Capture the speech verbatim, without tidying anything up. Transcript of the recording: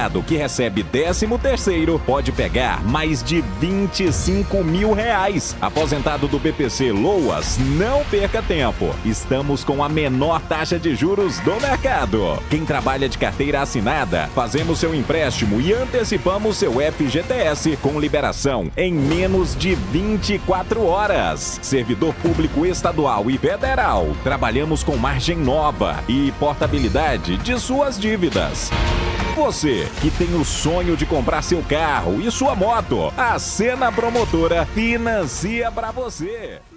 aposentado que recebe décimo terceiro pode pegar mais de vinte e cinco mil reais. Aposentado do B P C Loas, não perca tempo. Estamos com a menor taxa de juros do mercado. Quem trabalha de carteira assinada, fazemos seu empréstimo e antecipamos seu F G T S com liberação em menos de vinte e quatro horas. Servidor público estadual e federal. Trabalhamos com margem nova e portabilidade de suas dívidas. Você que tem o sonho de comprar seu carro e sua moto, a Sena Promotora financia para você.